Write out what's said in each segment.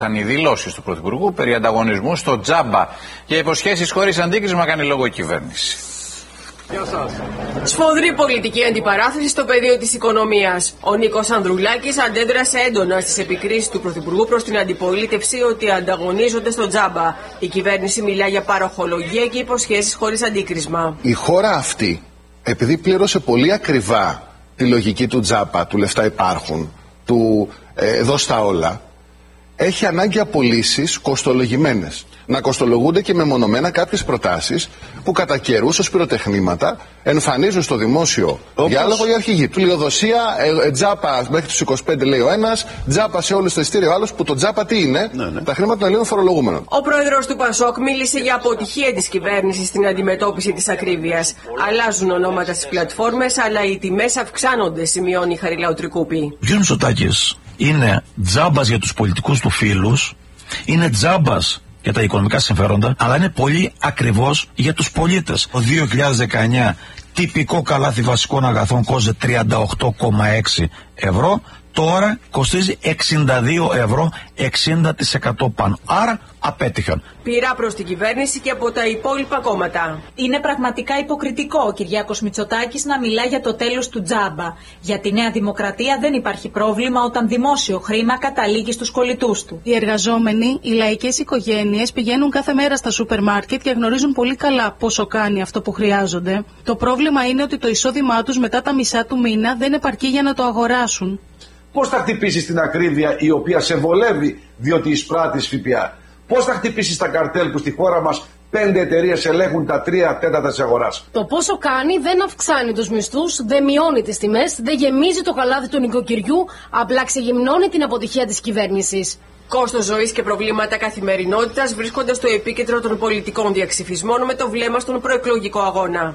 Οι δηλώσεις του Πρωθυπουργού περί ανταγωνισμού στο τζάμπα για υποσχέσεις χωρίς αντίκρισμα κάνει λόγο η κυβέρνηση. Σφοδρή πολιτική αντιπαράθεση στο πεδίο της οικονομίας. Ο Νίκος Ανδρουλάκης αντέδρασε έντονα στις επικρίσεις του Πρωθυπουργού προς την αντιπολίτευση ότι ανταγωνίζονται στο τζάμπα. Η κυβέρνηση μιλά για παροχολογία και υποσχέσεις χωρίς αντίκρισμα. Η χώρα αυτή, επειδή πλήρωσε πολύ ακριβά τη λογική του τζάμπα, του λεφτά υπάρχουν, του δώσ' τα όλα, έχει ανάγκη απολύσεις κοστολογημένες. Να κοστολογούνται και μεμονωμένα κάποιες προτάσεις που κατά καιρούς ως πυροτεχνήματα εμφανίζουν στο δημόσιο διάλογο οι αρχηγοί. Πλειοδοσία, τζάπα μέχρι τους 25 λέει ο ένας, τζάπα σε όλους τα ειστήρια ο άλλος, που το τζάπα τι είναι, τα χρήματα των Ελλήνων φορολογούμενων. Ο πρόεδρος του Πασόκ μίλησε για αποτυχία της κυβέρνησης στην αντιμετώπιση της ακρίβειας. Αλλάζουν ονόματα στις πλατφόρμες, αλλά οι τιμές αυξάνονται, σημειώνει η Χαριλάου Τρικούπη. Ο κ. Μητσοτάκης είναι τζάμπας για τους πολιτικούς του φίλους, είναι τζάμπας για τα οικονομικά συμφέροντα, αλλά είναι πολύ ακριβώς για τους πολίτες. Το 2019 τυπικό καλάθι βασικών αγαθών κόστιζε 38,6 ευρώ, τώρα κοστίζει 62 ευρώ, 60% πάνω. Άρα απέτυχαν. Πειρά προς την κυβέρνηση και από τα υπόλοιπα κόμματα. Είναι πραγματικά υποκριτικό ο Κυριάκος Μητσοτάκης να μιλά για το τέλος του τζάμπα. Για τη Νέα Δημοκρατία δεν υπάρχει πρόβλημα όταν δημόσιο χρήμα καταλήγει στους κολλητούς του. Οι εργαζόμενοι, οι λαϊκές οικογένειες πηγαίνουν κάθε μέρα στα σούπερ μάρκετ και γνωρίζουν πολύ καλά πόσο κάνει αυτό που χρειάζονται. Το πρόβλημα είναι ότι το εισόδημά τους μετά τα μισά του μήνα δεν επαρκεί για να το αγοράσουν. Πώς θα χτυπήσεις την ακρίβεια η οποία σε βολεύει διότι εισπράττεις ΦΠΑ? Πώς θα χτυπήσεις τα καρτέλ που στη χώρα μας 5 εταιρείες ελέγχουν τα 3/4 της αγοράς? Το πόσο κάνει δεν αυξάνει τους μισθούς, δεν μειώνει τις τιμές, δεν γεμίζει το καλάθι του νοικοκυριού, απλά ξεγυμνώνει την αποτυχία της κυβέρνησης. Κόστος ζωής και προβλήματα καθημερινότητας βρίσκονται στο επίκεντρο των πολιτικών διαξυφισμών με το βλέμμα στον προεκλογικό αγώνα.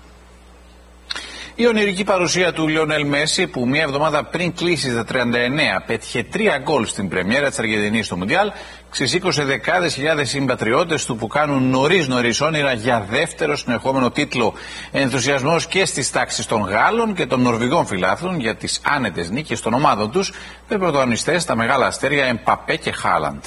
Η ονειρική παρουσία του Λιονέλ Μέση, που μία εβδομάδα πριν κλείσει τα 39 πέτυχε 3 γκολ στην πρεμιέρα της Αργεντινής στο Μουντιάλ, ξεσήκωσε δεκάδες χιλιάδες συμπατριώτες του που κάνουν νωρίς όνειρα για δεύτερο συνεχόμενο τίτλο. Ενθουσιασμός και στις τάξεις των Γάλλων και των Νορβηγών φιλάθλων για τις άνετες νίκες των ομάδων τους, με πρωταγωνιστές τα μεγάλα αστέρια Εμπαπέ και Χάλαντ.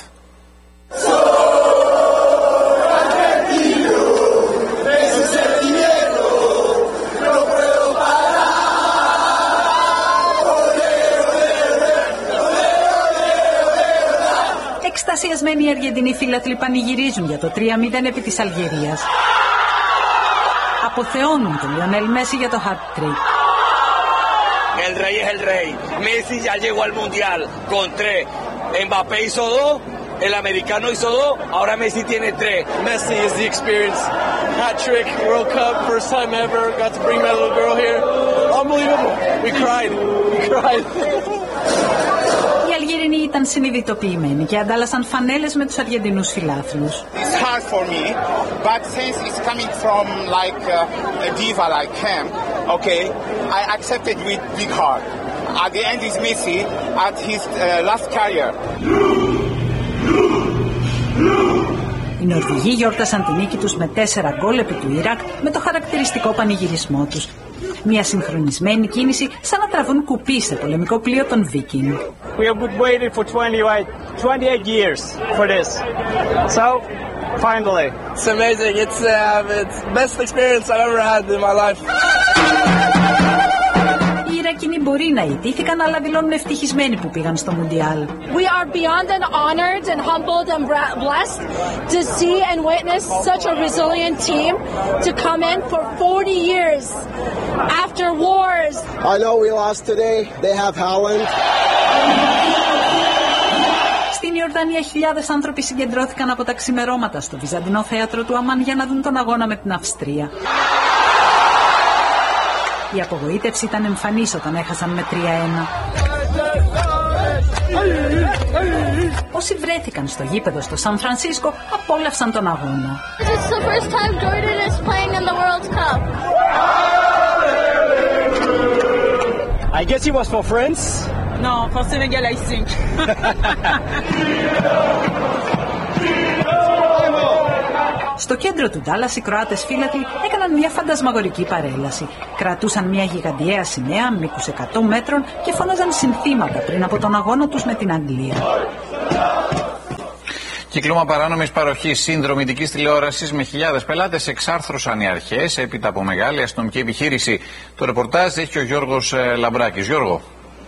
Εκστασιασμένοι οι Αργεντινοί φίλαθλοι πανηγυρίζουν για το 3-0 επί της Αλγερίας. Αποθεώνουν τον Λιονέλ Μέση για το hat-trick. El rey es el rey. Messi ya llegó al mundial con 3. Mbappé hizo 2. El americano hizo 2. Ahora Messi tiene 3. Messi is the experience. Hat-trick, World Cup, first time ever. Got to bring my little girl here. Unbelievable. We cried. Οι Αλγερινοί ήταν συνειδητοποιημένοι και αντάλλασαν φανέλες με τους Αργεντινούς φιλάθλους. It's hard for me, but since it's coming from like a diva like him, okay, I accept it with big heart. At the end is Messi at his last career. Οι Νορβηγοί γιόρτασαν τη νίκη τους με 4 γκολ επί του Ιράκ με το χαρακτηριστικό πανηγυρισμό τους. Μια συγχρονισμένη κίνηση σαν να τραβούν κουπί σε πολεμικό πλοίο των Viking. We have been waiting for 28 years for this. So, finally. It's amazing. It's the best experience I've ever had in my life. Οι Ιρακινοί μπορεί να ιτήθηκαν, αλλά δηλώνουν ευτυχισμένοι που πήγαν στο Μουντιάλ. We are beyond and honored and humbled and blessed to see and witness such a resilient team to come in for 40 years after wars. I know we lost today. They have Haaland. Στην Ιορδανία χιλιάδες άνθρωποι συγκεντρώθηκαν από τα ξημερώματα στο Βυζαντινό θέατρο του Αμάν για να δουν τον αγώνα με την Αυστρία. Η απογοήτευση ήταν εμφανής όταν έχασαν με 3-1. Όσοι βρέθηκαν στο γήπεδο στο Σαν Φρανσίσκο απόλαυσαν τον αγώνα. I guess it was for France. No, for Senegal, I think. Στο κέντρο του Ντάλλας οι Κροάτες φύλακοι έκαναν μια φαντασμαγορική παρέλαση. Κρατούσαν μια γιγαντιαία σημαία μήκους 100 μέτρων και φώναζαν συνθήματα πριν από τον αγώνα τους με την Αγγλία. Κύκλωμα παράνομης παροχής συνδρομητικής τηλεόρασης με χιλιάδες πελάτες εξάρθρωσαν οι αρχές έπειτα από μεγάλη αστυνομική επιχείρηση. Το ρεπορτάζ έχει ο Γιώργος Λαμπράκης. Γιώργο.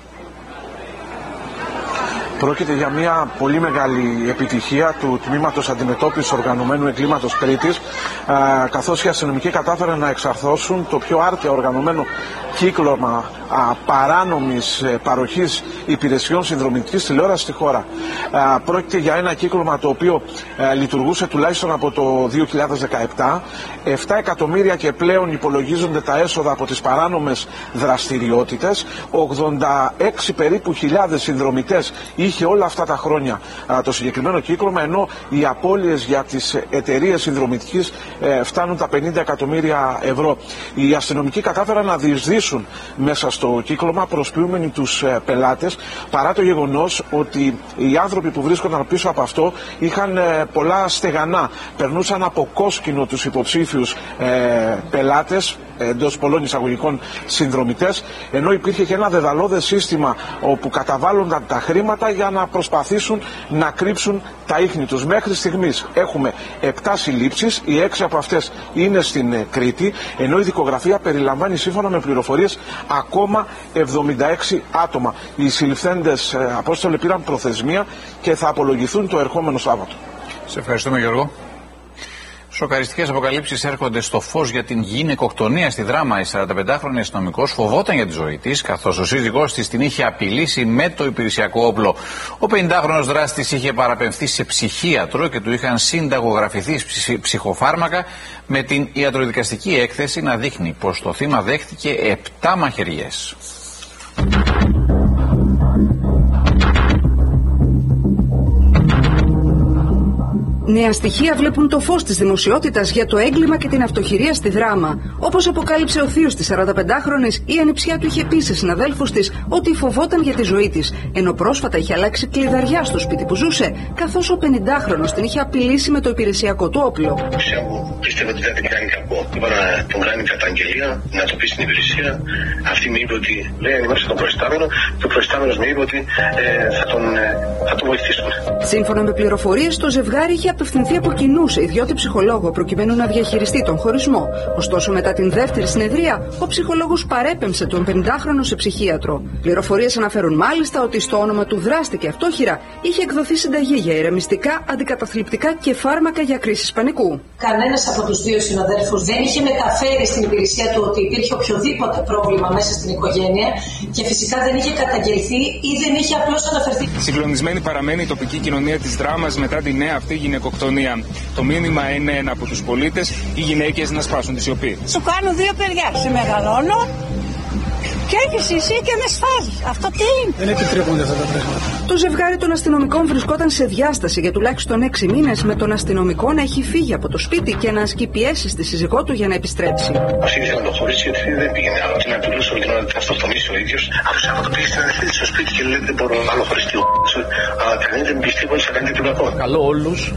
Πρόκειται για μια πολύ μεγάλη επιτυχία του Τμήματος Αντιμετώπισης Οργανωμένου Εγκλήματος Κρήτης, καθώς οι αστυνομικοί κατάφεραν να εξαρθώσουν το πιο άρτια οργανωμένο κύκλωμα παράνομης παροχής υπηρεσιών συνδρομητικής τηλεόρασης στη χώρα. Πρόκειται για ένα κύκλωμα το οποίο λειτουργούσε τουλάχιστον από το 2017. 7 εκατομμύρια και πλέον υπολογίζονται τα έσοδα από τις παράνομες δραστηριότητες. 86 περίπου χιλιάδες συνδρομητές είχε όλα αυτά τα χρόνια το συγκεκριμένο κύκλωμα, ενώ οι απώλειες για τις εταιρείες συνδρομητικής φτάνουν τα 50 εκατομμύρια ευρώ. Οι αστυνομικοί κατάφεραν να διεισδύσουν μέσα στο κύκλωμα προσποιούμενοι τους πελάτες, παρά το γεγονός ότι οι άνθρωποι που βρίσκονταν πίσω από αυτό είχαν πολλά στεγανά. Περνούσαν από κόσκινο τους υποψήφιους πελάτες, εντός πολλών εισαγωγικών συνδρομητές, ενώ υπήρχε και ένα δεδαλώδες σύστημα όπου καταβάλλονταν τα χρήματα για να προσπαθήσουν να κρύψουν τα ίχνη τους. Μέχρι στιγμής έχουμε 7 συλλήψεις, οι 6 από αυτές είναι στην Κρήτη, ενώ η δικογραφία περιλαμβάνει σύμφωνα με πληροφορίες ακόμα 76 άτομα. Οι συλληφθέντες, Απόστολε, πήραν προθεσμία και θα απολογηθούν το ερχόμενο Σάββατο. Σε ευχαριστούμε, Γιώργο. Σοκαριστικές αποκαλύψεις έρχονται στο φως για την γυναικοκτονία στη Δράμα. Η 45χρονη αστυνομικός φοβόταν για τη ζωή της, καθώς ο σύζυγός της την είχε απειλήσει με το υπηρεσιακό όπλο. Ο 50χρονος δράστης είχε παραπεμφθεί σε ψυχίατρο και του είχαν συνταγογραφηθεί ψυχοφάρμακα, με την ιατροδικαστική έκθεση να δείχνει πως το θύμα δέχτηκε 7 μαχαιριές. Νέα στοιχεία βλέπουν το φως της δημοσιότητας για το έγκλημα και την αυτοχειρία στη Δράμα. Όπως αποκάλυψε ο θείος της 45χρονης, η ανιψιά του είχε πει σε συναδέλφους της ότι φοβόταν για τη ζωή της, ενώ πρόσφατα είχε αλλάξει κλειδαριά στο σπίτι που ζούσε, καθώς ο 50χρονος την είχε απειλήσει με το υπηρεσιακό του όπλο. Πίστευε ότι δεν την κάνει κακό. Είπα να τον κάνει καταγγελία, να το πει στην υπηρεσία. Αυτή μου είπε ότι δεν ενημέρωσε τον προϊστάμενο και ο προϊστάμενος μου είπε ότι θα τον βοηθήσουμε. Σύμφωνα με πληροφορίες, το ζευγάρι είχε απευθυνθεί από κοινού σε ιδιώτη ψυχολόγο προκειμένου να διαχειριστεί τον χωρισμό. Ωστόσο, μετά την δεύτερη συνεδρία, ο ψυχολόγος παρέπεμψε τον 50χρονο σε ψυχίατρο. Πληροφορίες αναφέρουν μάλιστα ότι στο όνομα του δράστη και αυτόχειρα είχε εκδοθεί συνταγή για ηρεμιστικά, αντικαταθλιπτικά και φάρμακα για κρίσεις πανικού. Κανένας από τους δύο συναδέλφους δεν είχε μεταφέρει στην υπηρεσία του ότι υπήρχε οποιοδήποτε πρόβλημα μέσα στην οικογένεια και φυσικά δεν είχε καταγγελθεί ή δεν είχε απλώς αναφερθεί. Συγκλονισμένη παραμένει η τοπική κοινωνία της Δράμας μετά τη νέα αυτή γυναικοκτονία. Το μήνυμα είναι ένα από τους πολίτες, οι γυναίκες να σπάσουν τη σιωπή. Σου κάνω 2 παιδιά, σε μεγαλώνω και έχεις εσύ και με σφάζεις. Αυτό τι είναι? Δεν επιτρέπονται αυτά τα πράγματα. Το ζευγάρι των αστυνομικών βρισκόταν σε διάσταση για τουλάχιστον 6 μήνες, με τον αστυνομικό να έχει φύγει από το σπίτι και να ασκεί πιέσεις στη σύζυγό του για να επιστρέψει. Αφήνιζε να το χωρίσει γιατί δεν πήγαινε άλλο. Και να του λέω ότι θα αυτοκτονήσει ο ίδιος. Από Σάββατο πήγε στην αδερφή της στο σπίτι και λέει δεν μπορώ άλλο χωρίς τη αλλά κανείς δεν πιστεύω ότι θα κάνει τίποτα κακό. Καλώ όλους,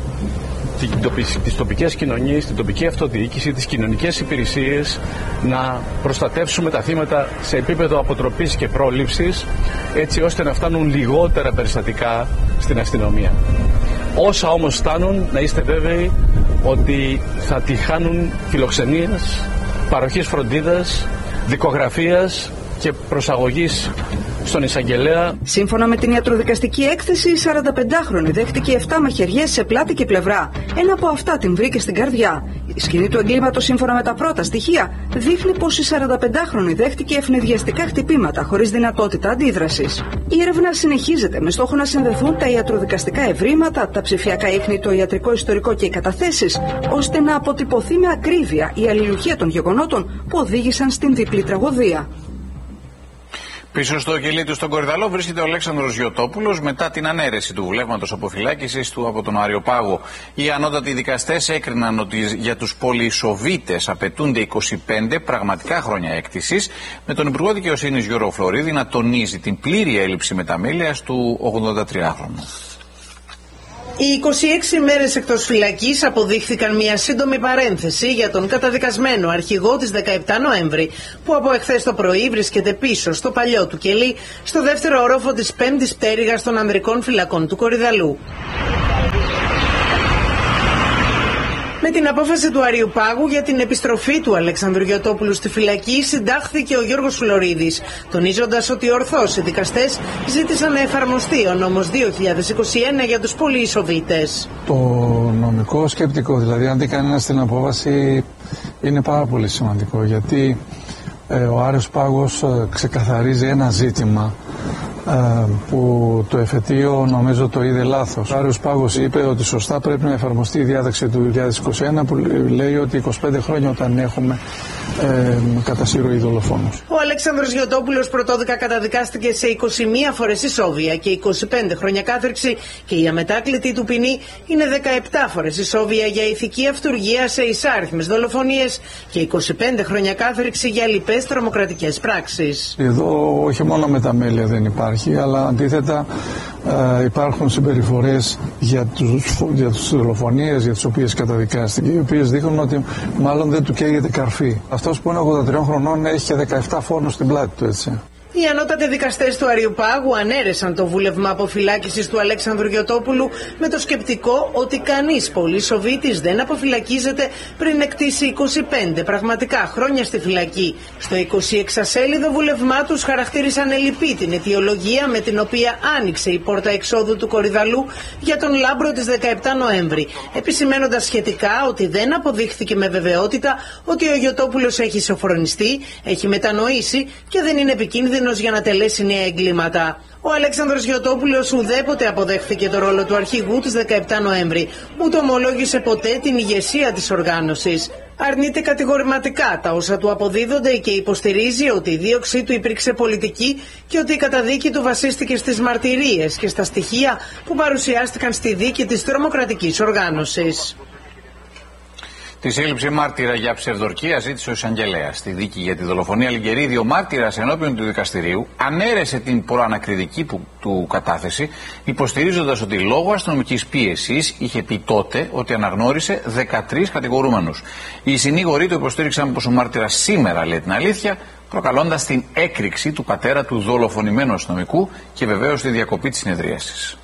τις τοπικές κοινωνίες, την τοπική αυτοδιοίκηση, τις κοινωνικές υπηρεσίες να προστατεύσουμε τα θύματα σε επίπεδο αποτροπής και πρόληψης, έτσι ώστε να φτάνουν λιγότερα περιστατικά στην αστυνομία. Όσα όμως φτάνουν, να είστε βέβαιοι ότι θα τη χάνουν φιλοξενίας, παροχής φροντίδας, δικογραφίας και προσαγωγής στον εισαγγελέα. Σύμφωνα με την ιατροδικαστική έκθεση, η 45χρονη δέχτηκε 7 μαχαιριές σε πλάτη και πλευρά. Ένα από αυτά την βρήκε στην καρδιά. Η σκηνή του εγκλήματος, σύμφωνα με τα πρώτα στοιχεία, δείχνει πως η 45χρονη δέχτηκε ευνηδιαστικά χτυπήματα χωρίς δυνατότητα αντίδρασης. Η έρευνα συνεχίζεται με στόχο να συνδεθούν τα ιατροδικαστικά ευρήματα, τα ψηφιακά ίχνη, το ιατρικό ιστορικό και οι καταθέσεις, ώστε να αποτυπωθεί με ακρίβεια η αλληλουχία των γεγονότων που οδήγησαν στην διπλή τραγωδία. Πίσω στο κελί του στον Κορυδαλό βρίσκεται ο Αλέξανδρος Γιωτόπουλος μετά την ανέρεση του βλέμματος αποφυλάκησης του από τον Αριοπάγο. Οι ανώτατοι δικαστές έκριναν ότι για τους πολυεισοβίτες απαιτούνται 25 πραγματικά χρόνια έκτησης, με τον Υπουργό Δικαιοσύνης Γιώργο Φλωρίδη να τονίζει την πλήρη έλλειψη μεταμέλειας του 83χρονου. Οι 26 μέρες εκτός φυλακής αποδείχθηκαν μια σύντομη παρένθεση για τον καταδικασμένο αρχηγό της 17 Νοέμβρη, που από εχθές το πρωί βρίσκεται πίσω στο παλιό του κελί, στο δεύτερο όροφο της 5ης πτέρυγας των ανδρικών φυλακών του Κορυδαλού. Με την απόφαση του Αριουπάγου για την επιστροφή του Αλέξανδρου Γιωτόπουλου στη φυλακή συντάχθηκε ο Γιώργος Φλωρίδης, τονίζοντας ότι ορθώς οι δικαστές ζήτησαν να εφαρμοστεί ο νόμος 2021 για τους πολυεισοβήτες. Το νομικό σκεπτικό, δηλαδή αν δει κανένας την απόφαση, είναι πάρα πολύ σημαντικό, γιατί ο Άριος Πάγος ξεκαθαρίζει ένα ζήτημα που το εφετείο νομίζω το είδε λάθος. Ο Άριος Πάγος είπε ότι σωστά πρέπει να εφαρμοστεί η διάταξη του 2021 που λέει ότι 25 χρόνια όταν έχουμε κατά σύρωη δολοφόνους. Ο Αλέξανδρος Γιωτόπουλος πρωτόδικα καταδικάστηκε σε 21 φορές ισόβια και 25 χρόνια κάθριξη και η αμετάκλητη του ποινή είναι 17 φορές ισόβια για ηθική αυτουργία σε εισάριθμες δολοφονίες και 25 χρόνια κάθριξη για λοιπές τρομοκρατικές πράξεις. Εδώ όχι μόνο μεταμέλεια δεν υπάρχει, αλλά αντίθετα υπάρχουν συμπεριφορές για τις δολοφονίες για τις οποίες καταδικάστηκε, οι οποίες δείχνουν ότι μάλλον δεν του καίγεται καρφί. Αυτός που είναι 83 χρονών έχει και 17 φόνους στην πλάτη του, έτσι. Οι ανώτατοι δικαστές του Αριουπάγου ανέρεσαν το βούλευμα αποφυλάκησης του Αλέξανδρου Γιωτόπουλου με το σκεπτικό ότι κανείς πολυεισοβήτης δεν αποφυλακίζεται πριν εκτίσει 25 πραγματικά χρόνια στη φυλακή. Στο 26σελίδο βούλευμά τους χαρακτήρισαν ελλειπή την αιτιολογία με την οποία άνοιξε η πόρτα εξόδου του Κορυδαλού για τον Λάμπρο της 17 Νοέμβρη, επισημένοντας σχετικά ότι δεν αποδείχθηκε με βεβαιότητα ότι ο Γιωτόπουλος έχει σοφρονιστεί, έχει μετανοήσει και δεν είναι επικίνδυνο για να τελέσει νέα εγκλήματα. Ο Αλέξανδρος Γιωτόπουλος ουδέποτε αποδέχθηκε το ρόλο του αρχηγού της 17 Νοέμβρη, ούτε ομολόγησε ποτέ την ηγεσία της οργάνωσης. Αρνείται κατηγορηματικά τα όσα του αποδίδονται και υποστηρίζει ότι η δίωξή του υπήρξε πολιτική και ότι η καταδίκη του βασίστηκε στις μαρτυρίες και στα στοιχεία που παρουσιάστηκαν στη δίκη της τρομοκρατικής οργάνωσης. Τη σύλληψη μάρτυρα για ψευδορκία ζήτησε ο εισαγγελέας. Στη δίκη για τη δολοφονία Λιγκερίδη, ο μάρτυρας ενώπιον του δικαστηρίου ανέρεσε την προανακριτική του κατάθεση, υποστηρίζοντας ότι λόγω αστυνομικής πίεσης είχε πει τότε ότι αναγνώρισε 13 κατηγορούμενους. Οι συνήγοροι του υποστήριξαν πως ο μάρτυρας σήμερα λέει την αλήθεια, προκαλώντας την έκρηξη του πατέρα του δολοφονημένου αστυνομικού και βεβαίως τη διακοπή της συνεδρίασης.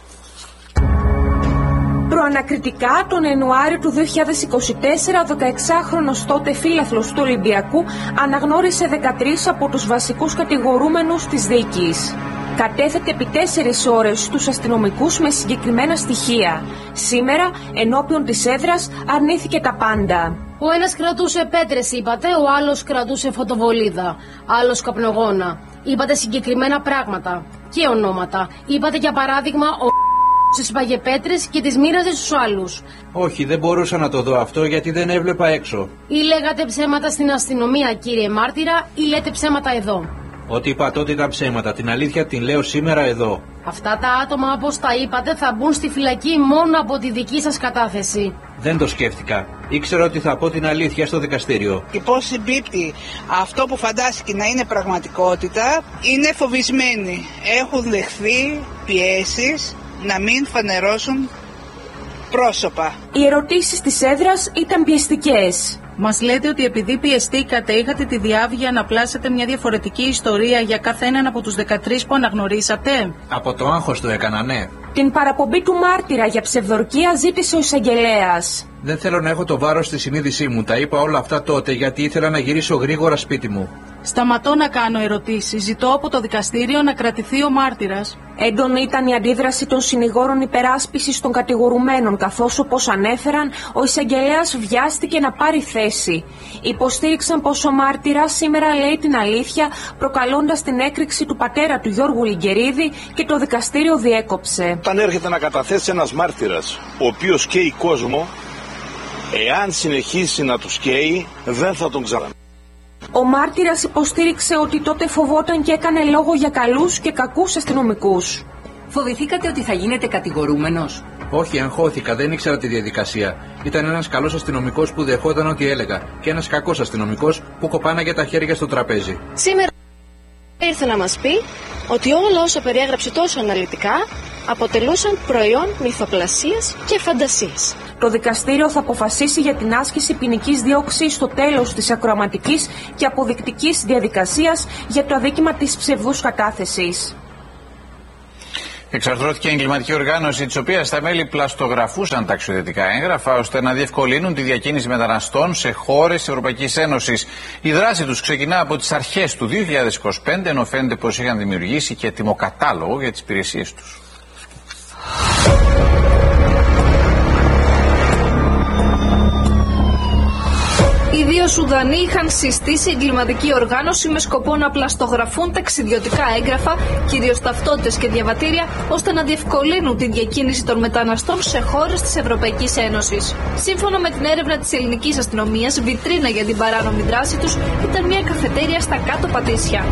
Προανακριτικά, τον Ιανουάριο του 2024, ο 16χρονος τότε φίλαθλος του Ολυμπιακού αναγνώρισε 13 από τους βασικούς κατηγορούμενους της δίκης. Κατέθετε επί 4 ώρες στους αστυνομικούς με συγκεκριμένα στοιχεία. Σήμερα, ενώπιον της έδρας, αρνήθηκε τα πάντα. Ο ένας κρατούσε πέτρες, είπατε, ο άλλος κρατούσε φωτοβολίδα, άλλος καπνογόνα. Είπατε συγκεκριμένα πράγματα και ονόματα. Είπατε για παράδειγμα σπάγε πέτρες και τις μοίραζε στους άλλους. Όχι, δεν μπορούσα να το δω αυτό γιατί δεν έβλεπα έξω. Ή λέγατε ψέματα στην αστυνομία, κύριε μάρτυρα, ή λέτε ψέματα εδώ. Ό,τι είπα τότε ήταν ψέματα. Την αλήθεια την λέω σήμερα εδώ. Αυτά τα άτομα, όπως τα είπατε, θα μπουν στη φυλακή μόνο από τη δική σας κατάθεση. Δεν το σκέφτηκα. Ήξερα ότι θα πω την αλήθεια στο δικαστήριο. Και πώς συμπίπτει αυτό που φαντάστηκε να είναι πραγματικότητα, είναι φοβισμένοι. Έχουν δεχθεί πιέσεις να μην φανερώσουν πρόσωπα. Οι ερωτήσεις της έδρας ήταν πιεστικές. Μας λέτε ότι επειδή πιεστήκατε είχατε τη διάβγεια να πλάσετε μια διαφορετική ιστορία για κάθε έναν από τους 13 που αναγνωρίσατε. Από το άγχος το έκανα, ναι. Την παραπομπή του μάρτυρα για ψευδορκία ζήτησε ο εισαγγελέας. Δεν θέλω να έχω το βάρος στη συνείδησή μου. Τα είπα όλα αυτά τότε γιατί ήθελα να γυρίσω γρήγορα σπίτι μου. Σταματώ να κάνω ερωτήσεις. Ζητώ από το δικαστήριο να κρατηθεί ο μάρτυρας. Έντονη ήταν η αντίδραση των συνηγόρων υπεράσπισης των κατηγορουμένων, καθώς όπως ανέφεραν, ο εισαγγελέας βιάστηκε να πάρει θέση. Υποστήριξαν πως ο μάρτυρας σήμερα λέει την αλήθεια, προκαλώντας την έκρηξη του πατέρα του Γιώργου Λιγκερίδη και το δικαστήριο διέκοψε. Όταν έρχεται να καταθέσει ένας μάρτυρας, ο οποίος καίει κόσμο, εάν συνεχίσει να τους καίει, δεν θα τον ξαναδεί. Ο μάρτυρας υποστήριξε ότι τότε φοβόταν και έκανε λόγο για καλούς και κακούς αστυνομικούς. Φοβηθήκατε ότι θα γίνετε κατηγορούμενος? Όχι, αγχώθηκα, δεν ήξερα τη διαδικασία. Ήταν ένας καλός αστυνομικός που δεχόταν ό,τι έλεγα και ένας κακός αστυνομικός που κοπάναγε τα χέρια στο τραπέζι. Σήμερα ήρθε να μας πει ότι όλα όσα περιέγραψε τόσο αναλυτικά αποτελούσαν προϊόν μυθοπλασίας και φαντασίας. Το δικαστήριο θα αποφασίσει για την άσκηση ποινικής δίωξης στο τέλος της ακροαματικής και αποδεικτικής διαδικασίας για το αδίκημα της ψευδούς κατάθεσης. Εξαρθρώθηκε η εγκληματική οργάνωση, της οποίας τα μέλη πλαστογραφούσαν ταξιδιωτικά έγγραφα ώστε να διευκολύνουν τη διακίνηση μεταναστών σε χώρες της Ευρωπαϊκής Ένωσης. Η δράση τους ξεκινά από τις αρχές του 2025, ενώ φαίνεται πως είχαν δημιουργήσει και τιμοκατάλογο για τις υπηρεσίες τους. Οι δύο Σουδανοί είχαν συστήσει εγκληματική οργάνωση με σκοπό να πλαστογραφούν ταξιδιωτικά έγγραφα, κυρίως ταυτότητες και διαβατήρια, ώστε να διευκολύνουν την διακίνηση των μεταναστών σε χώρες της Ευρωπαϊκής Ένωσης. Σύμφωνα με την έρευνα της ελληνικής αστυνομίας, βιτρίνα για την παράνομη δράση τους ήταν μια καφετέρια στα Κάτω Πατήσια.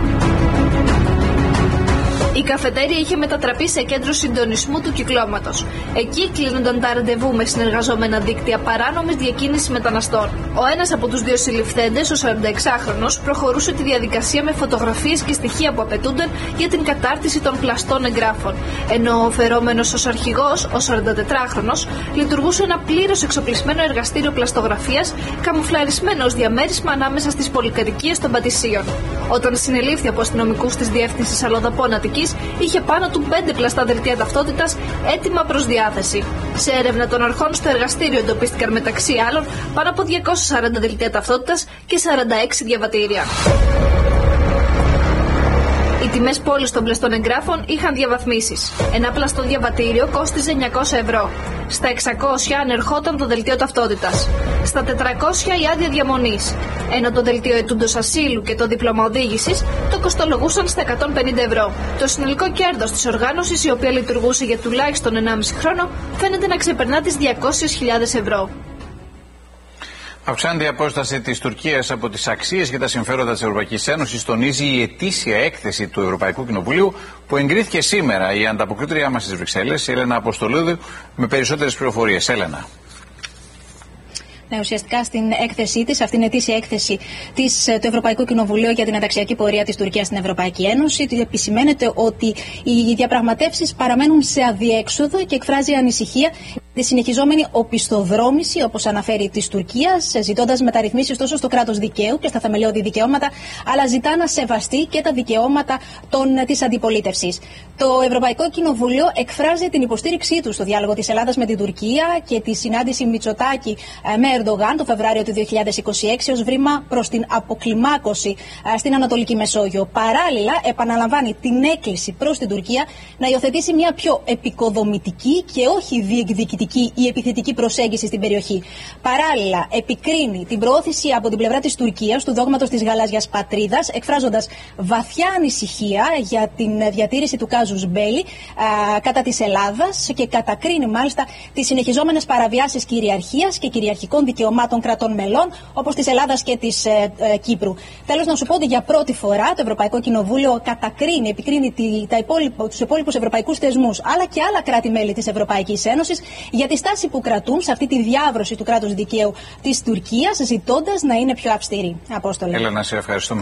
Η καφετέρια είχε μετατραπεί σε κέντρο συντονισμού του κυκλώματος. Εκεί κλείνονταν τα ραντεβού με συνεργαζόμενα δίκτυα παράνομης διακίνησης μεταναστών. Ο ένας από τους δύο συλληφθέντες, ο 46χρονος, προχωρούσε τη διαδικασία με φωτογραφίες και στοιχεία που απαιτούνταν για την κατάρτιση των πλαστών εγγράφων. Ενώ ο φερόμενος ως αρχηγός, ο 44χρονος, λειτουργούσε ένα πλήρως εξοπλισμένο εργαστήριο πλαστογραφίας, καμουφλαρισμένο ως διαμέρισμα ανάμεσα στις πολυκατοικίες των Πατησίων. Όταν συνελήφθη από αστυνομικούς της Διεύθυνσης Αλλοδαπών Αττικής, είχε πάνω του 5 πλαστά δελτία ταυτότητας έτοιμα προς διάθεση. Σε έρευνα των αρχών στο εργαστήριο εντοπίστηκαν μεταξύ άλλων πάνω από 240 δελτία ταυτότητας και 46 διαβατήρια. Οι τιμές πώλησης των πλαστών εγγράφων είχαν διαβαθμίσεις. Ένα πλαστό διαβατήριο κόστιζε 900 ευρώ. Στα 600 ανερχόταν το δελτίο ταυτότητας. Στα 400 η άδεια διαμονής. Ενώ το δελτίο ετούντος ασύλου και το δίπλωμα οδήγησης το κοστολογούσαν στα 150 ευρώ. Το συνολικό κέρδος της οργάνωσης, η οποία λειτουργούσε για τουλάχιστον 1,5 χρόνο, φαίνεται να ξεπερνά τις 200.000 ευρώ. Αυξάνεται η απόσταση της Τουρκίας από τις αξίες και τα συμφέροντα της Ευρωπαϊκής Ένωσης, τονίζει η ετήσια έκθεση του Ευρωπαϊκού Κοινοβουλίου που εγκρίθηκε σήμερα. Η ανταποκρίτριά μας στις Βρυξέλλες, η Έλενα Αποστολίδου, με περισσότερες πληροφορίες. Έλενα. Ναι, ουσιαστικά στην έκθεσή της, αυτήν την ετήσια έκθεση του Ευρωπαϊκού Κοινοβουλίου για την ενταξιακή πορεία της Τουρκίας στην Ευρωπαϊκή Ένωση, επισημαίνεται ότι οι διαπραγματεύσεις παραμένουν σε αδιέξοδο και εκφράζει ανησυχία τη συνεχιζόμενη οπισθοδρόμηση, όπως αναφέρει, της Τουρκίας, ζητώντας μεταρρυθμίσεις τόσο στο κράτος δικαίου και στα θεμελιώδη δικαιώματα, αλλά ζητά να σεβαστεί και τα δικαιώματα της αντιπολίτευσης. Το Ευρωπαϊκό Κοινοβούλιο εκφράζει την υποστήριξή του στο διάλογο της Ελλάδας με την Τουρκία και τη συνάντηση Μητσοτάκη με Ερντογάν το Φεβρουάριο του 2026 ως βήμα προς την αποκλιμάκωση στην Ανατολική Μεσόγειο. Παράλληλα, επαναλαμβάνει την έκκληση προς την Τουρκία να υιοθετήσει μια πιο επικοδομητική και όχι διεκδικητική ή επιθετική προσέγγιση στην περιοχή. Παράλληλα, επικρίνει την προώθηση από την πλευρά της Τουρκίας του δόγματος της γαλάζιας πατρίδας, εκφράζοντας βαθιά ανησυχία για την διατήρηση του κάζους μπέλι κατά της Ελλάδας και κατακρίνει μάλιστα τις συνεχιζόμενες παραβιάσεις κυριαρχίας και κυριαρχικών δικαιωμάτων κρατών μελών, όπως της Ελλάδας και της Κύπρου. Τέλος, να σου πω ότι για πρώτη φορά το Ευρωπαϊκό Κοινοβούλιο επικρίνει τους υπόλοιπους ευρωπαϊκούς θεσμούς, αλλά και άλλα κράτη-μέλη της Ευρωπαϊκής Ένωσης για τη στάση που κρατούν σε αυτή τη διάβρωση του κράτους δικαίου της Τουρκίας, ζητώντας να είναι πιο αυστηροί. Απόστολε. Έλενα, σε ευχαριστούμε.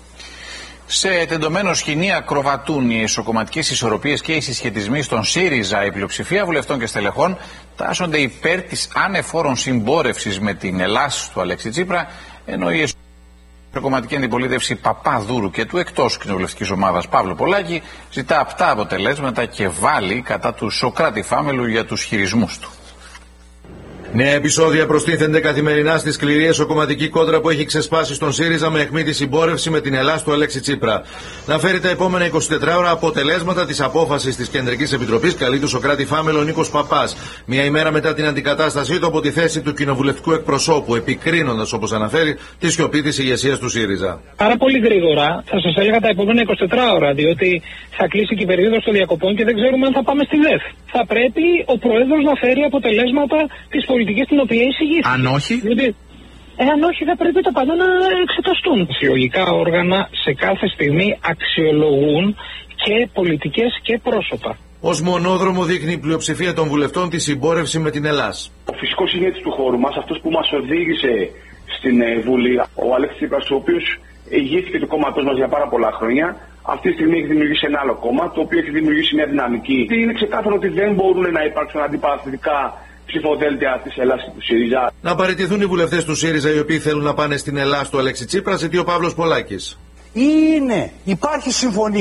Σε τεντωμένο σκηνή ακροβατούν οι εσωκομματικές ισορροπίες και οι συσχετισμοί στον ΣΥΡΙΖΑ. Η πλειοψηφία βουλευτών και στελεχών τάσσονται υπέρ της ανεφόρων συμπόρευσης με την Ελλάς του Αλέξη Τσίπρα, ενώ η εσωκομματική αντιπολίτευση Παπαδούρου και του εκτός κοινοβουλευτικής ομάδας Παύλου Πολάκη ζητά απτά αποτελέσματα και βάλει κατά του Σωκράτη Φάμελου για τους χειρισμούς του. Νέα επεισόδια προστίθενται καθημερινά στη σκληρή εσωκομματική κόντρα που έχει ξεσπάσει στον ΣΥΡΙΖΑ με αιχμή τη συμπόρευση με την Ελλάς του Αλέξη Τσίπρα. Να φέρει τα επόμενα 24 ώρα αποτελέσματα της απόφασης της Κεντρικής Επιτροπής, καλεί του Σωκράτη Φάμελο Νίκος Παπάς, μια ημέρα μετά την αντικατάστασή του από τη θέση του κοινοβουλευτικού εκπροσώπου, επικρίνοντας, όπως αναφέρει, τη σιωπή της ηγεσίας του ΣΥΡΙΖΑ. Πάρα πολύ γρήγορα, θα σας έλεγα τα επόμενα 24 ώρα, διότι θα κλείσει και η περίοδος των διακοπών και δεν ξέρουμε αν θα πάμε στη ΔΕΘ. Θα πρέπει ο Πρόεδρος να φέρει αποτελέσματα της πολιτικής την οποία εισηγήθηκε. Αν όχι. Αν όχι, θα πρέπει τα πάντα να εξεταστούν. Συλλογικά όργανα σε κάθε στιγμή αξιολογούν και πολιτικές και πρόσωπα. Ως μονόδρομο δείχνει η πλειοψηφία των βουλευτών τη συμπόρευση με την Ελλάς. Ο φυσικός ηγέτης του χώρου μας, αυτός που μας οδήγησε στην Βουλή, ο Αλέξης Τσίπρας, ο οποίος ηγήθηκε του κόμματός μας για πάρα πολλά χρόνια, αυτή τη στιγμή έχει δημιουργήσει ένα άλλο κόμμα, το οποίο έχει δημιουργήσει μια δυναμική. Είναι ξεκάθαρο ότι δεν μπορούν να υπάρξουν αντιπαραθετικά ψηφοδέλτια της Ελλάς και του ΣΥΡΙΖΑ. Να παραιτηθούν οι βουλευτές του ΣΥΡΙΖΑ οι οποίοι θέλουν να πάνε στην Ελλάς του Αλέξη Τσίπρα, ζητεί ο Παύλος Πολάκης. Υπάρχει συμφωνία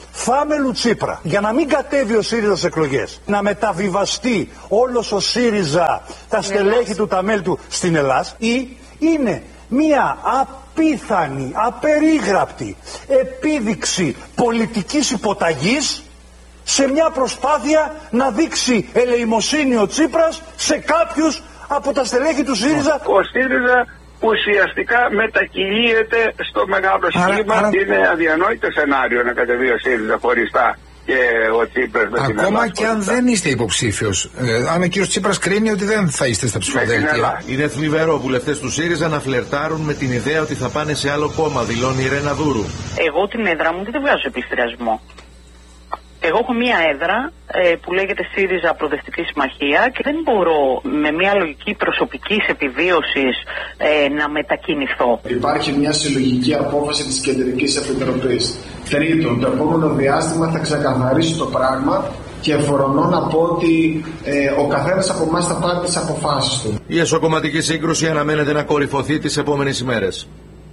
Φάμελου Τσίπρα, για να μην κατέβει ο ΣΥΡΙΖΑ στις εκλογές, να μεταβιβαστεί όλος ο ΣΥΡΙΖΑ, τα στελέχη του, τα μέλη του στην Ελλάδα, ή είναι μία απίθανη, απερίγραπτη επίδειξη πολιτικής υποταγής σε μια προσπάθεια να δείξει ελεημοσύνη ο Τσίπρας σε κάποιους από τα στελέχη του ΣΥΡΙΖΑ. Ο ΣΥΡΙΖΑ ουσιαστικά μετακυλίεται στο μεγάλο σχήμα. Είναι αδιανόητο σενάριο να κατεβεί ο ΣΥΡΙΖΑ χωριστά και ο Τσίπρας με την Ελλάδα. Ακόμα και αν δεν είστε υποψήφιος. Αν ο κύριος Τσίπρας κρίνει ότι δεν θα είστε στα ψηφοδέλτια. Είναι θλιβερό βουλευτές του ΣΥΡΙΖΑ να φλερτάρουν με την ιδέα ότι θα πάνε σε άλλο κόμμα, δηλώνει η Ρένα Δούρου. Εγώ την έδρα μου δεν τη βγάζω επιστριασμό. Εγώ έχω μία έδρα που λέγεται ΣΥΡΙΖΑ Προοδευτική Συμμαχία και δεν μπορώ με μία λογική προσωπικής επιβίωσης να μετακινηθώ. Υπάρχει μια συλλογική απόφαση της Κεντρικής Επιτροπής. Τρίτον, το επόμενο διάστημα θα ξεκαθαρίσει το πράγμα και φορονώ να πω ότι ο καθένας από εμάς θα πάρει τις αποφάσεις του. Η εσωκομματική σύγκρουση αναμένεται να κορυφωθεί τις επόμενες ημέρες.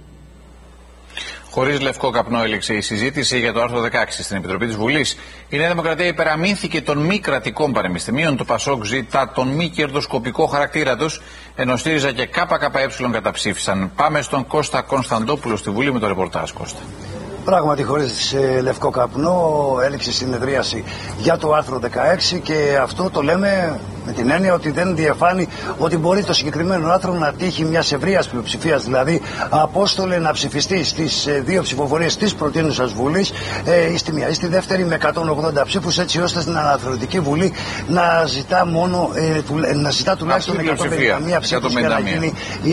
Χωρίς λευκό καπνό έληξε η συζήτηση για το άρθρο 16 στην Επιτροπή της Βουλής. Η Νέα Δημοκρατία υπεραμείνθηκε των μη κρατικών πανεπιστημίων. Το ΠΑΣΟΚ ζητά τον μη κερδοσκοπικό χαρακτήρα τους, ενώ ΣΥΡΙΖΑ και ΚΚΕ καταψήφισαν. Πάμε στον Κώστα Κωνσταντόπουλο στη Βουλή με το ρεπορτάζ. Κώστα. Πράγματι, χωρίς λευκό καπνό έληξε συνεδρίαση για το άρθρο 16 και αυτό το λέμε με την έννοια ότι δεν διαφάνει ότι μπορεί το συγκεκριμένο άρθρο να τύχει μιας ευρείας πλειοψηφίας. Δηλαδή, Απόστολε, να ψηφιστεί στις δύο ψηφοφορίες της προτείνουσας Βουλής, ή στη μία ή στη δεύτερη, με 180 ψήφους, έτσι ώστε στην Αναθεωρητική Βουλή να ζητά μόνο να ζητά τουλάχιστον 151 ψήφους για να γίνει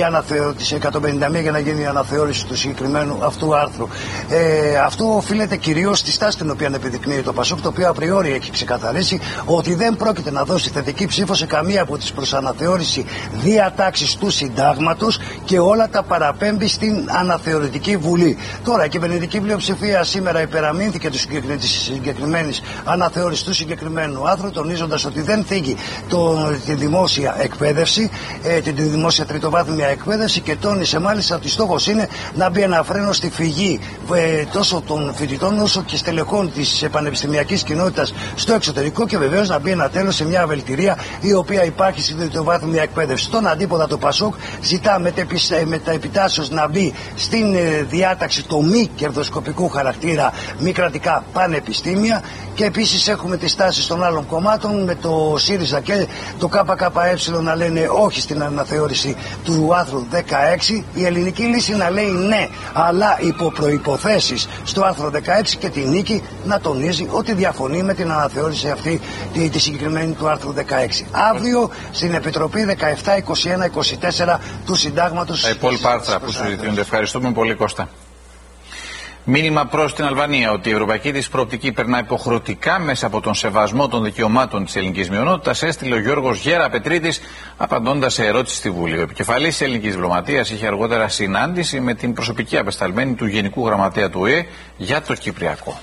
η αναθεώρηση του συγκεκριμένου αυτού άρθρου. Αυτό οφείλεται κυρίως στη στάση την οποία επιδεικνύει το ΠΑΣΟΚ, το οποίο απριόρι έχει ξεκαθαρίσει ότι δεν πρόκειται να δώσει θετική ψήφο σε καμία από τις προς αναθεώρηση διατάξεις του συντάγματος και όλα τα παραπέμπει στην Αναθεωρητική Βουλή. Τώρα η κυβερνητική πλειοψηφία σήμερα υπεραμείνθηκε της συγκεκριμένης αναθεώρησης του συγκεκριμένου άρθρου, τονίζοντας ότι δεν θίγει τη δημόσια εκπαίδευση, την δημόσια τριτοβάθμια εκπαίδευση, και τόνισε μάλιστα ότι στόχος είναι να μπει ένα φρένο στη φυγή τόσο των φοιτητών όσο και στελεχών της πανεπιστημιακής κοινότητας στο εξωτερικό, και βεβαίως να μπει ένα τέλος σε μια αβελτηρία η οποία υπάρχει στην τριτοβάθμια εκπαίδευση. Στον αντίποδα, το ΠΑΣΟΚ ζητά μετα επιτάσσεως να μπει στην διάταξη το μη κερδοσκοπικού χαρακτήρα μη κρατικά πανεπιστήμια, και επίσης έχουμε τις τάσεις των άλλων κομμάτων με το ΣΥΡΙΖΑ και το ΚΚΕ να λένε όχι στην αναθεώρηση του άρθρου 16, η ελληνική λύση να λέει ναι, αλλά υπό προϋποθέσεις στο άρθρο 16, και τη Νίκη να τονίζει ότι διαφωνεί με την αναθεώρηση αυτή τη συγκεκριμένη του άρθρου 16. Αύριο στην Επιτροπή 17, 21, 24 του Συντάγματος. Τα υπόλοιπα άρθρα που συζητούνται. Ευχαριστούμε πολύ, Κώστα. Μήνυμα προς την Αλβανία ότι η ευρωπαϊκή της προοπτική περνά υποχρεωτικά μέσα από τον σεβασμό των δικαιωμάτων της ελληνικής μειονότητας, έστειλε ο Γιώργος Γεραπετρίτης απαντώντας σε ερώτηση στη Βουλή. Ο επικεφαλής της ελληνικής διπλωματίας είχε αργότερα συνάντηση με την προσωπική απεσταλμένη του Γενικού Γραμματέα του ΟΗΕ για το Κυπριακό.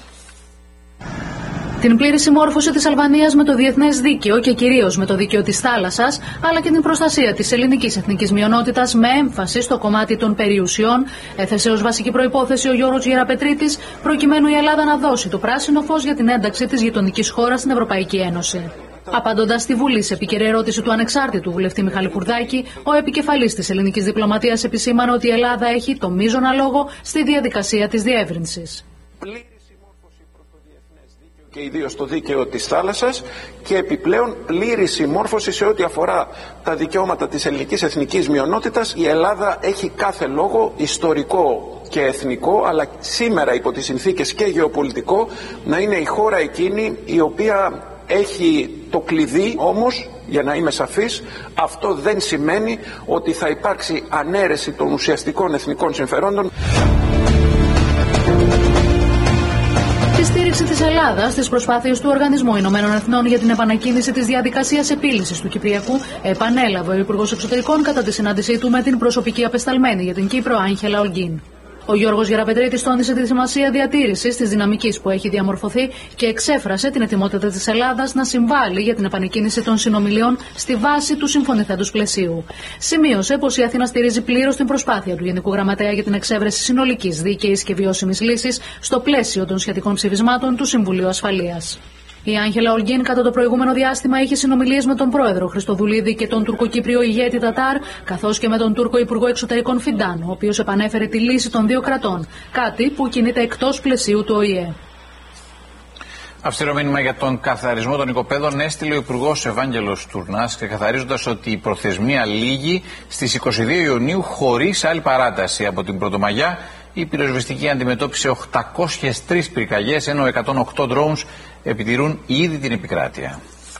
Την πλήρη συμμόρφωση της Αλβανίας με το διεθνές δίκαιο και κυρίως με το δίκαιο της θάλασσας, αλλά και την προστασία της ελληνικής εθνικής μειονότητας με έμφαση στο κομμάτι των περιουσιών, έθεσε ως βασική προϋπόθεση ο Γιώργος Γεραπετρίτης, προκειμένου η Ελλάδα να δώσει το πράσινο φως για την ένταξη της γειτονικής χώρας στην Ευρωπαϊκή Ένωση. Απαντώντας στη Βουλή σε επίκαιρη ερώτηση του ανεξάρτητου βουλευτή Μιχάλη Κουρδάκη, ο επικεφαλής της ελληνικής διπλωματίας επισήμανε ότι η Ελλάδα έχει το μείζωνα λόγο στη διαδικασία της διεύρυνσης. Και ιδίως το δίκαιο της θάλασσας, και επιπλέον πλήρη συμμόρφωση σε ό,τι αφορά τα δικαιώματα της ελληνικής εθνικής μειονότητας. Η Ελλάδα έχει κάθε λόγο ιστορικό και εθνικό, αλλά σήμερα υπό τις συνθήκες και γεωπολιτικό, να είναι η χώρα εκείνη η οποία έχει το κλειδί. Όμως, για να είμαι σαφής, αυτό δεν σημαίνει ότι θα υπάρξει ανέρεση των ουσιαστικών εθνικών συμφερόντων. Τη στήριξη της Ελλάδας στις προσπάθειες του Οργανισμού Ηνωμένων Εθνών για την επανακίνηση της διαδικασίας επίλυσης του Κυπριακού επανέλαβε ο Υπουργός Εξωτερικών κατά τη συνάντησή του με την προσωπική απεσταλμένη για την Κύπρο, Άγχελα Ολγκίν. Ο Γιώργος Γεραπετρίτης τόνισε τη σημασία διατήρησης της δυναμικής που έχει διαμορφωθεί και εξέφρασε την ετοιμότητα της Ελλάδας να συμβάλλει για την επανεκκίνηση των συνομιλιών στη βάση του συμφωνηθέντος πλαισίου. Σημείωσε πως η Αθήνα στηρίζει πλήρως την προσπάθεια του Γενικού Γραμματέα για την εξέβρεση συνολικής, δίκαιης και βιώσιμης λύσης στο πλαίσιο των σχετικών ψηφισμάτων του Συμβουλίου Ασφαλείας. Η Άγγελα Ολγκίν κατά το προηγούμενο διάστημα είχε συνομιλίες με τον πρόεδρο Χριστοδουλίδη και τον τουρκοκύπριο ηγέτη Τατάρ, καθώς και με τον Τούρκο Υπουργό Εξωτερικών Φιντάν, ο οποίος επανέφερε τη λύση των δύο κρατών, κάτι που κινείται εκτός πλαισίου του ΟΗΕ. Αυστηρό μήνυμα για τον καθαρισμό των οικοπαίδων έστειλε ο Υπουργός Ευάγγελος Τουρνάς, ξεκαθαρίζοντας ότι η προθεσμία λήγει στις 22 Ιουνίου χωρίς άλλη παράταση. Από την Πρωτομαγιά η πυροσβεστική αντιμετώπισε 803 πυρκαγιές, ενώ 108 drones επιτηρούν ήδη την επικράτεια.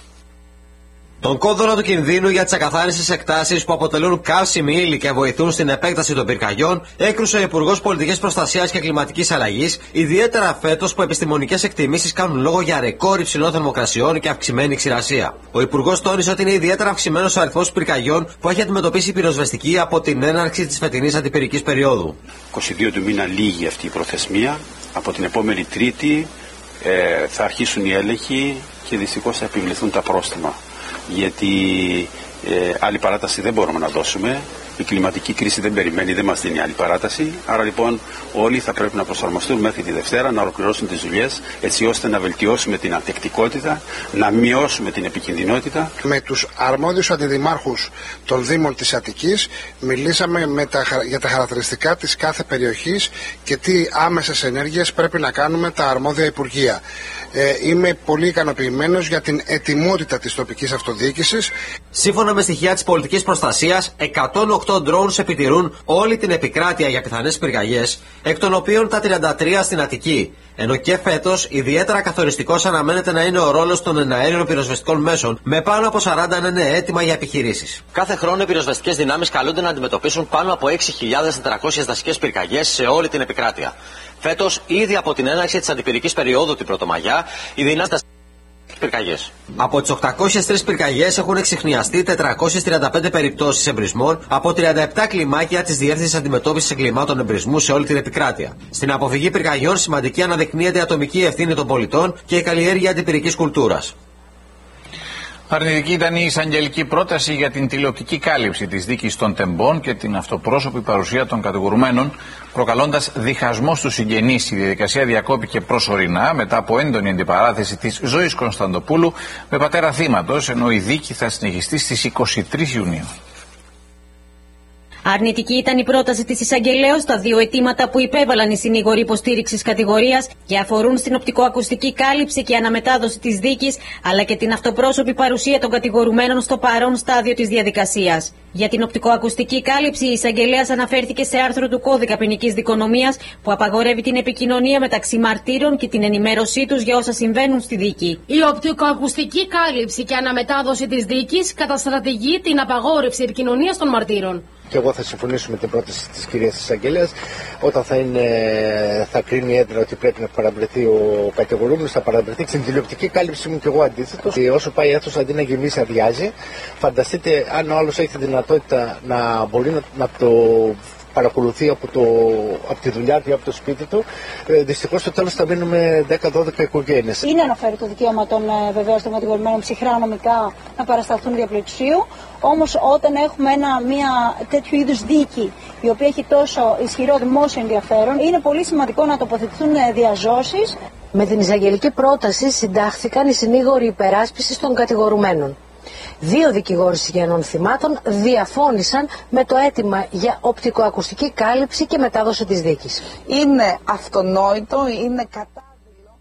Τον κόδωνα του κινδύνου για τις ακαθάριστες εκτάσεις που αποτελούν καύσιμη ύλη και βοηθούν στην επέκταση των πυρκαγιών έκρουσε ο Υπουργός Πολιτικής Προστασίας και Κλιματικής Αλλαγής, ιδιαίτερα φέτος που επιστημονικές εκτιμήσεις κάνουν λόγο για ρεκόρ υψηλών θερμοκρασιών και αυξημένη ξηρασία. Ο Υπουργός τόνισε ότι είναι ιδιαίτερα αυξημένος ο αριθμός πυρκαγιών που έχει αντιμετωπίσει η πυροσβεστική από την έναρξη της φετινής αντιπυρικής περίοδου. 22 του μήνα λήγει αυτή η προθεσμία. Από την επόμενη Τρίτη θα αρχίσουν οι έλεγχοι και δυστυχώς θα επιβληθούν τα πρόστιμα. Γιατί άλλη παράταση δεν μπορούμε να δώσουμε. Η κλιματική κρίση δεν περιμένει, δεν μας δίνει άλλη παράταση. Άρα λοιπόν όλοι θα πρέπει να προσαρμοστούν μέχρι τη Δευτέρα, να ολοκληρώσουν τις δουλειές, έτσι ώστε να βελτιώσουμε την ανθεκτικότητα, να μειώσουμε την επικινδυνότητα. Με τους αρμόδιους αντιδημάρχους των Δήμων της Αττικής μιλήσαμε για τα χαρακτηριστικά της κάθε περιοχής και τι άμεσες ενέργειες πρέπει να κάνουμε τα αρμόδια Υπουργεία. Είμαι πολύ ικανοποιημένος για την ετοιμότητα της τοπικής αυτοδιοίκησης. Σύμφωνα με στοιχεία της πολιτικής προστασίας, 108 drones επιτηρούν όλη την επικράτεια για πιθανές πυρκαγιές, εκ των οποίων τα 33 στην Αττική. Ενώ και φέτος, ιδιαίτερα καθοριστικός αναμένεται να είναι ο ρόλος των εναέριων πυροσβεστικών μέσων, με πάνω από 40 να είναι έτοιμα για επιχειρήσεις. Κάθε χρόνο οι πυροσβεστικές δυνάμεις καλούνται να αντιμετωπίσουν πάνω από 6.400 δασικές πυρκαγιές σε όλη την επικράτεια. Φέτος, ήδη από την έναρξη της αντιπυρικής περίοδου την Πρωτομαγιά, οι δυνάμεις πυρκαγιές. Από τις 803 πυρκαγιές έχουν εξιχνιαστεί 435 περιπτώσεις εμπρισμών από 37 κλιμάκια της Διεύθυνσης Αντιμετώπισης Εγκλημάτων Εμπρισμού σε όλη την επικράτεια. Στην αποφυγή πυρκαγιών σημαντική αναδεικνύεται η ατομική ευθύνη των πολιτών και η καλλιέργεια αντιπυρικής κουλτούρας. Αρνητική ήταν η εισαγγελική πρόταση για την τηλεοπτική κάλυψη της δίκης των τεμπών και την αυτοπρόσωπη παρουσία των κατηγορουμένων, προκαλώντας διχασμό στους συγγενείς. Η διαδικασία διακόπηκε προσωρινά μετά από έντονη αντιπαράθεση της Ζωής Κωνσταντοπούλου με πατέρα θύματος, ενώ η δίκη θα συνεχιστεί στις 23 Ιουνίου. Αρνητική ήταν η πρόταση της εισαγγελέως στα δύο αιτήματα που υπέβαλαν οι συνήγοροι υποστήριξης κατηγορίας και αφορούν στην οπτικοακουστική κάλυψη και αναμετάδοση της δίκης, αλλά και την αυτοπρόσωπη παρουσία των κατηγορουμένων στο παρόν στάδιο της διαδικασίας. Για την οπτικοακουστική κάλυψη, η εισαγγελέας αναφέρθηκε σε άρθρο του Κώδικα Ποινικής Δικονομίας που απαγορεύει την επικοινωνία μεταξύ μαρτύρων και την ενημέρωσή τους για όσα συμβαίνουν στη δίκη. Η οπτικοακουστική κάλυψη και αναμετάδοση της δίκης καταστρατηγεί την απαγόρευση επικοινωνίας των μαρτύρων. Και εγώ θα συμφωνήσω με την πρόταση της κυρίας εισαγγελέας. Όταν θα κρίνει η έδρα ότι πρέπει να παραβρεθεί ο κατηγορούμενος, θα παραβρεθεί. Στην τηλεοπτική κάλυψη μου και εγώ αντίθετος. Όσο πάει η αίθουσα, αντί να γεμίσει, αδειάζει. Φανταστείτε αν ο άλλος έχει τη δυνατότητα να μπορεί να το παρακολουθεί από τη δουλειά του ή από το σπίτι του. Δυστυχώς στο τέλος θα μείνουμε 10-12 οικογένειες. Είναι αναφέρει το δικαίωμα των βεβαίως των κατηγορουμένων ψυχρά νομικά να παρασταθούν διαπληξίου. Όμως όταν έχουμε μια τέτοιου είδους δίκη η οποία έχει τόσο ισχυρό δημόσιο ενδιαφέρον, είναι πολύ σημαντικό να τοποθετηθούν διαζώσεις. Με την εισαγγελική πρόταση συντάχθηκαν οι συνήγοροι υπεράσπισης των κατηγορουμένων. Δύο δικηγόροι συγγενών θυμάτων διαφώνησαν με το αίτημα για οπτικοακουστική κάλυψη και μετάδοση της δίκης. Είναι αυτονόητο, είναι κατάδειλο.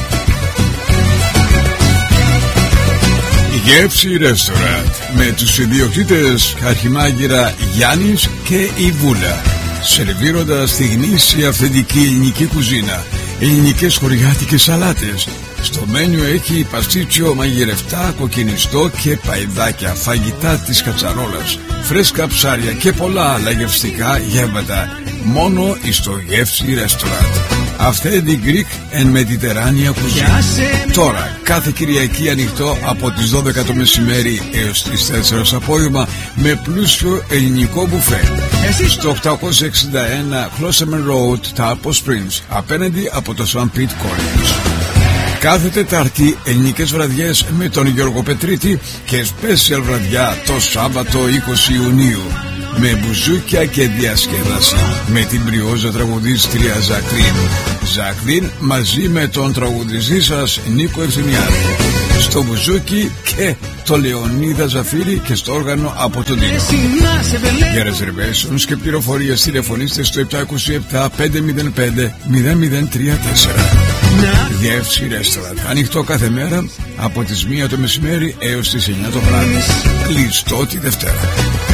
Γεύση Ρεστοράντ με τους ιδιοκτήτες Αρχιμάγειρα Γιάννης και η Βούλα, σερβίροντας τη γνήσια αυθεντική ελληνική κουζίνα, ελληνικές χωριάτικες σαλάτες. Στο μένιο έχει παστίτσιο μαγειρευτά, κοκκινιστό και παϊδάκια, φαγητά της κατσαρόλας, φρέσκα ψάρια και πολλά άλλα γευστικά γεύματα. Μόνο στο Γεύση Ρεστοράντ. Authentic Greek and Mediterranean Cuisine. Τώρα, κάθε Κυριακή ανοιχτό από τις 12 το μεσημέρι έως τις 4 το απόγευμα με πλούσιο ελληνικό μπουφέ. Στο 861 Closeman Road, Tapo Springs, απέναντι από το St. Pete College. Κάθε Τετάρτη ελληνικές βραδιές με τον Γιώργο Πετρίτη και special βραδιά το Σάββατο 20 Ιουνίου με μπουζούκια και διασκέδαση με την μπριόζα τραγουδίστρια Ζακλίν μαζί με τον τραγουδιστή σας Νίκο Ευθυμιάδη στο μπουζούκι και το Λεωνίδα Ζαφύρη και στο όργανο από τον Δίνο. Για reservations και πληροφορίες τηλεφωνήστε στο 727 505 0034. Γεύση Restaurant, ανοιχτό κάθε μέρα από τις 1 το μεσημέρι έως τις 9 το βράδυ, κλειστό τη Δευτέρα.